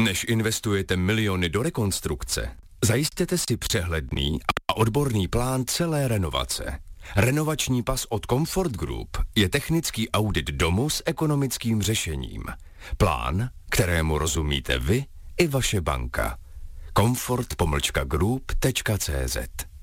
Než investujete miliony do rekonstrukce, zajistěte si přehledný a odborný plán celé renovace. Renovační pas od Comfort Group je technický audit domu s ekonomickým řešením. Plán, kterému rozumíte vy i vaše banka. comfort-group.cz